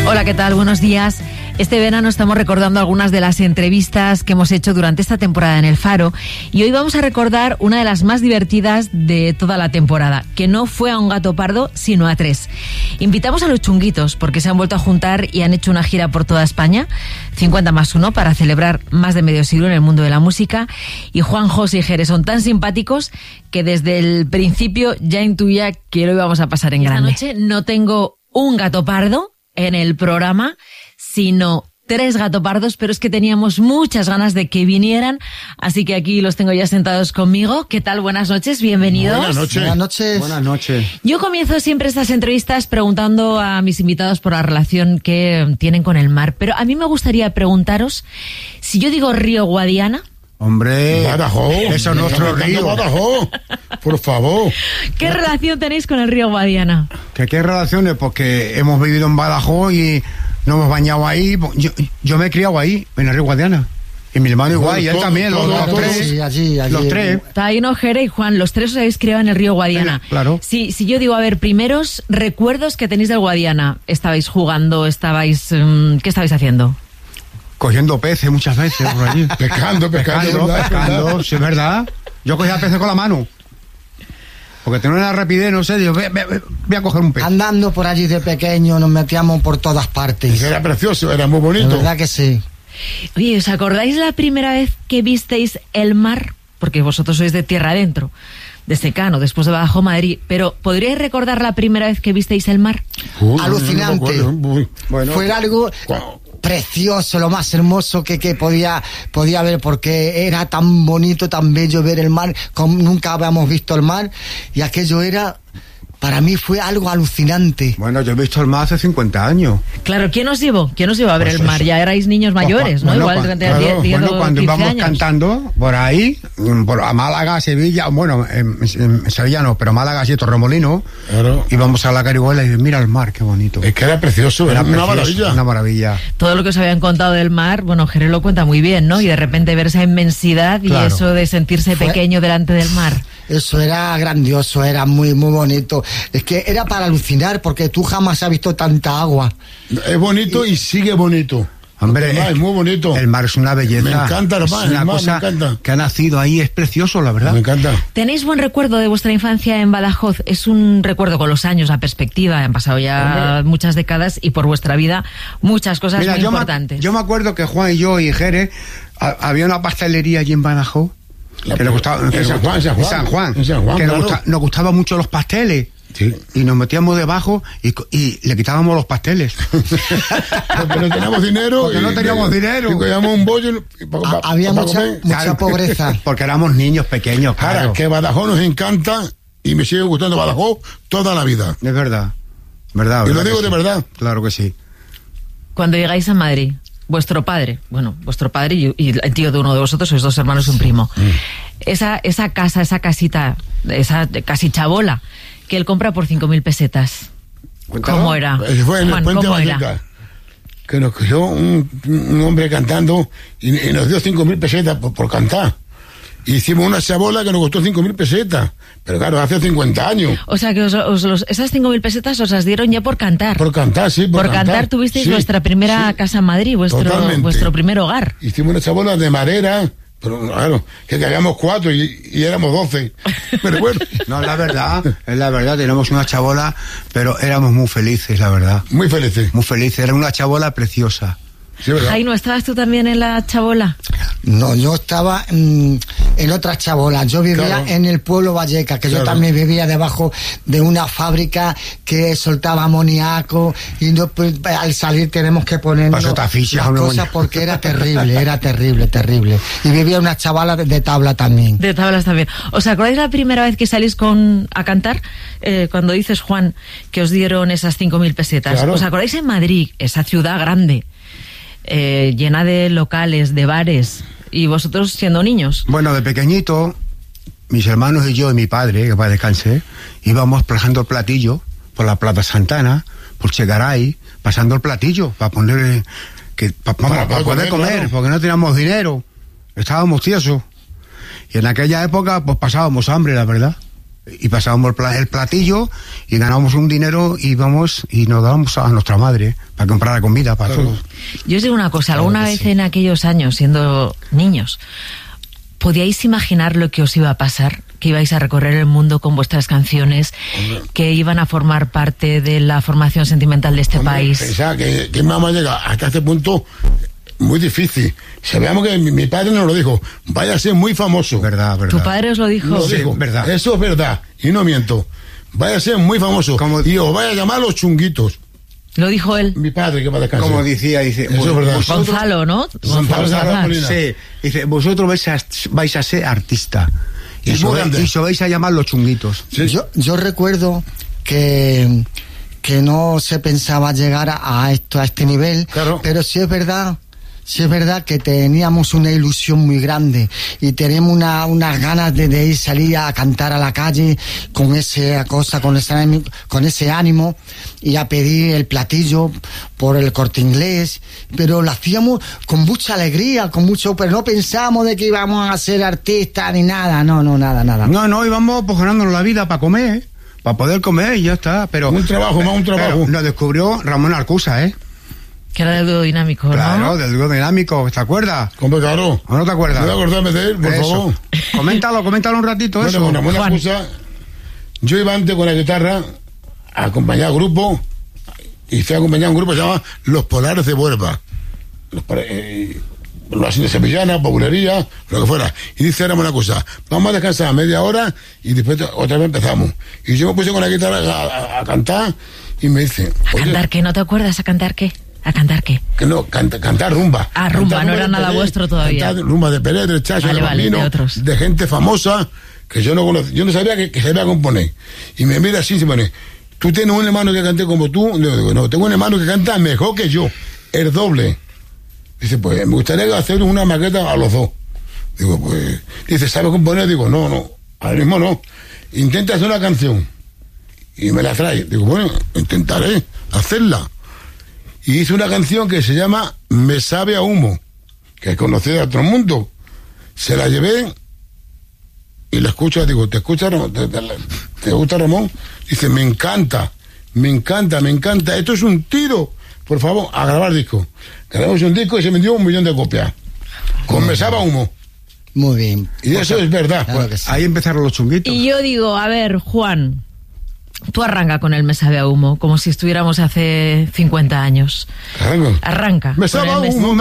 Hola, ¿qué tal? Buenos días. Este verano estamos recordando algunas de las entrevistas que hemos hecho durante esta temporada en El Faro y hoy vamos a recordar una de las más divertidas de toda la temporada, que no fue a un gato pardo, sino a 3. Invitamos a los chunguitos porque se han vuelto a juntar y han hecho una gira por toda España, 50 más 1, para celebrar más de medio siglo en el mundo de la música. Y Juan, José y Jerez son tan simpáticos que desde el principio ya intuía que lo íbamos a pasar en grande. Esta noche no tengo un gato pardo en el programa, sino 3 gatopardos, pero es que teníamos muchas ganas de que vinieran, así que aquí los tengo ya sentados conmigo. ¿Qué tal? Buenas noches, bienvenidos. Buenas noches. Buenas noches. Buenas noches. Yo comienzo siempre estas entrevistas preguntando a mis invitados por la relación que tienen con el mar, pero a mí me gustaría preguntaros, si yo digo Río Guadiana... Hombre, Badajoz, eso es nuestro río. Badajoz, por favor. ¿Qué relación tenéis con el río Guadiana? ¿Qué relaciones? Porque hemos vivido en Badajoz y nos hemos bañado ahí. Yo me he criado ahí, en el río Guadiana. Y mi hermano igual, y él también, los tres. Sí, allí. Los tres. Taino, Jere y Juan, los 3 os habéis criado en el río Guadiana. Claro. Si yo digo, a ver, primeros recuerdos que tenéis del Guadiana. ¿Estabais jugando? ¿Qué estabais haciendo? Cogiendo peces muchas veces por allí. Pescando, Pescando, sí, es verdad. Yo cogía peces con la mano. Porque tenía una rapidez, no sé, digo, voy a coger un pez. Andando por allí de pequeño, nos metíamos por todas partes. Era precioso, era muy bonito. La verdad que sí. Oye, ¿os acordáis la primera vez que visteis el mar? Porque vosotros sois de tierra adentro, de Secano, después de Badajoz, Madrid. Pero ¿podríais recordar la primera vez que visteis el mar? Alucinante. Bueno, fue algo precioso, lo más hermoso que podía ver, porque era tan bonito, tan bello ver el mar, como nunca habíamos visto el mar, y aquello era... Para mí fue algo alucinante. Bueno, yo he visto el mar hace 50 años. Claro, ¿quién os llevó? ¿Quién os llevó a ver el mar? Ya erais niños mayores, ¿no? Bueno, Igual durante 10 o cuando 15 íbamos años. cantando por ahí, a Málaga, Sevilla, bueno, en Sevilla no, pero Málaga y Torremolinos, Claro. íbamos a la Carihuela y mira el mar, qué bonito. Es que era precioso, era una precioso, maravilla. Una maravilla. Todo lo que os habían contado del mar, bueno, Jerez lo cuenta muy bien, ¿no? Y de repente ver esa inmensidad y Claro. eso de sentirse pequeño delante del mar. Eso era grandioso, era muy, muy bonito. Es que era para alucinar, porque tú jamás has visto tanta agua. Es bonito y sigue bonito. Hombre, El mar es muy bonito. El mar es una belleza. Me encanta el mar, es una el mar, cosa me encanta. que ha nacido ahí, es precioso, la verdad. Me encanta. ¿Tenéis buen recuerdo de vuestra infancia en Badajoz? Es un recuerdo con los años, la perspectiva, han pasado ya muchas décadas y por vuestra vida muchas cosas muy importantes. Yo me acuerdo que Juan y yo y Jerez, había una pastelería allí en Badajoz. Que nos gustaba, en San Juan, San Juan, que claro. nos gustaban mucho los pasteles. Sí. Y nos metíamos debajo y le quitábamos los pasteles. Porque no teníamos dinero. Porque no teníamos dinero. Y cogíamos un bollo. Había mucha pobreza. Porque éramos niños pequeños, claro. Ahora, que Badajoz nos encanta y me sigue gustando Badajoz toda la vida. Es verdad. ¿Verdad? Y lo ¿verdad digo que de sí? verdad. Claro que sí. Cuando llegáis a Madrid, vuestro padre y el tío de uno de vosotros, sois 2 hermanos y un primo. Esa casa, esa casita, esa casichabola que él compra por 5.000 pesetas. Cuéntalo. ¿Cómo era? Fue en el Juan, Puente ¿cómo era? Vallecas, que nos cogió un hombre cantando y nos dio 5.000 pesetas por cantar. Hicimos una chabola que nos costó 5.000 pesetas. Pero claro, hace 50 años. O sea que esas 5.000 pesetas os las dieron ya por cantar. Por cantar, sí. Por cantar tuvisteis sí, vuestra primera casa en Madrid, vuestro primer hogar. Hicimos una chabola de madera, pero claro, que habíamos 4 y éramos 12. Pero bueno. No, es la verdad, tenemos una chabola, pero éramos muy felices, la verdad. Muy felices. Muy felices, era una chabola preciosa. Sí, ¿verdad? Jaime, ¿estabas tú también en la chabola? No, yo estaba en otra chabola. Yo vivía en el pueblo Vallecas, que yo también vivía debajo de una fábrica que soltaba amoníaco y no, pues, al salir tenemos que poner las cosas porque era terrible. Y vivía una chavala de tabla también. De tablas también. ¿Os acordáis la primera vez que salís a cantar? Cuando dices, Juan, que os dieron esas 5.000 pesetas. Claro. ¿Os acordáis en Madrid, esa ciudad grande? Llena de locales, de bares, y vosotros siendo niños. Bueno, de pequeñito, mis hermanos y yo y mi padre, que para descanse, íbamos pasando el platillo por la Plaza Santana, por Chegaray, pasando el platillo para poner para poder comer, claro. Porque no teníamos dinero, estábamos tiesos. Y en aquella época pues pasábamos hambre, la verdad. y pasábamos el platillo y ganábamos un dinero y íbamos y nos dábamos a nuestra madre para comprar la comida para todos. Yo os digo una cosa, alguna vez en aquellos años, siendo niños, ¿podíais imaginar lo que os iba a pasar? Que ibais a recorrer el mundo con vuestras canciones, que iban a formar parte de la formación sentimental de este país. Pensaba que vamos a llegar hasta este punto muy difícil. Sabíamos que mi padre nos lo dijo, vaya a ser muy famoso. Verdad. ¿Tu padre os lo dijo? Lo dijo, verdad. Eso es verdad, y no miento. Vaya a ser muy famoso. Y os vaya a llamar los chunguitos. Lo dijo él. Mi padre, que va a descansar. Como dice, eso es verdad. Gonzalo, ¿no? Gonzalo. Sí, dice, vosotros vais a ser artista. Y se vais a llamar los chunguitos. Sí. Yo recuerdo que no se pensaba llegar a este nivel, claro. Pero sí es verdad que teníamos una ilusión muy grande y tenemos unas ganas de ir salir a cantar a la calle con esa cosa, con ese ánimo y a pedir el platillo por el Corte Inglés, pero lo hacíamos con mucha alegría, pero no pensábamos de que íbamos a ser artistas ni nada, nada. No, íbamos pues ganándonos la vida para comer, para poder comer y ya está, pero... Un trabajo. Nos descubrió Ramón Arcusa, Que era del dúo dinámico, ¿no? Claro, del dúo dinámico, ¿te acuerdas? Hombre, claro. ¿O no te acuerdas? No acordarme de él, por favor. Coméntalo un ratito, bueno, eso. Con Ramón Arcusa, yo iba antes con la guitarra a acompañar al grupo, y fui a acompañar a un grupo que se llama Los Polares de Huelva. Los de sevillana, populería, lo que fuera. Y dice Ramón Arcusa, vamos a descansar media hora y después otra vez empezamos. Y yo me puse con la guitarra a cantar y me dice... ¿A cantar qué? ¿No te acuerdas? ¿A cantar qué? ¿A cantar qué? Que no, cantar rumba. Ah, rumba, no era nada vuestro todavía. Cantar rumba de Pérez, del Chacho, vale, de Bambino, de otros. De gente famosa que yo no conocía. Yo no sabía que sabía componer. Y me mira así y se pone, ¿tú tienes un hermano que cante como tú? Yo digo, no, tengo un hermano que canta mejor que yo, el doble. Dice, pues me gustaría hacer una maqueta a los dos. Digo, pues, dice, ¿sabes componer? Digo, no, ahora mismo no. Intenta hacer una canción. Y me la trae. Digo, bueno, intentaré hacerla. Y hice una canción que se llama Me sabe a humo, que es conocida de todo el mundo. Se la llevé y la escucho, digo, ¿te escucha Ramón? ¿Te gusta Ramón? Dice, me encanta. Esto es un tiro. Por favor, a grabar disco. Grabamos un disco y se vendió 1 millón de copias. Con Me sabe a humo. Muy bien. Y eso es verdad. Claro que sí. Ahí empezaron los chunguitos. Y yo digo, a ver, Juan, tú arranca con el Me sabe a humo, como si estuviéramos hace 50 años. Arranca. Me sabe a humo.